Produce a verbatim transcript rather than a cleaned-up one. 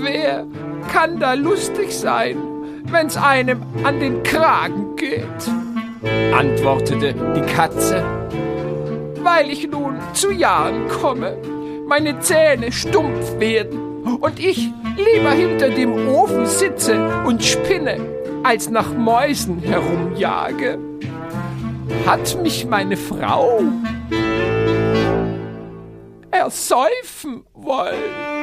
wer kann da lustig sein, wenn's einem an den Kragen geht?« antwortete die Katze. »Weil ich nun zu Jahren komme, meine Zähne stumpf werden und ich lieber hinter dem Ofen sitze und spinne, als nach Mäusen herumjage. Hat mich meine Frau ersäufen wollen.«